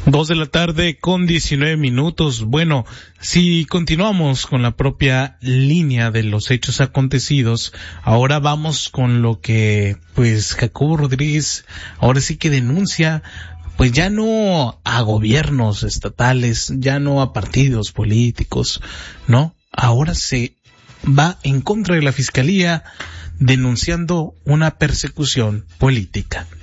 2:19 p.m. Bueno, si continuamos con la propia línea de los hechos acontecidos, ahora vamos con lo que, pues, Jacobo Rodríguez ahora sí que denuncia, pues ya no a gobiernos estatales, ya no a partidos políticos, ¿no? Ahora se va en contra de la Fiscalía denunciando una persecución política.